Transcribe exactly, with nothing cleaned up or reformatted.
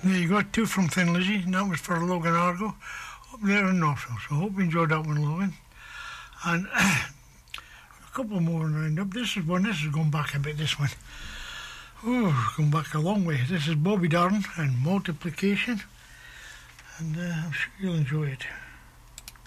There you got two from Thin Lizzy, and that was for Logan Argo up there in Northville. So I hope you enjoyed that one, Logan. And a couple more lined up. This is one, this is going back a bit, this one. Oh, going back a long way. This is Bobby Darin and Multiplication. And uh, I'm sure you'll enjoy it.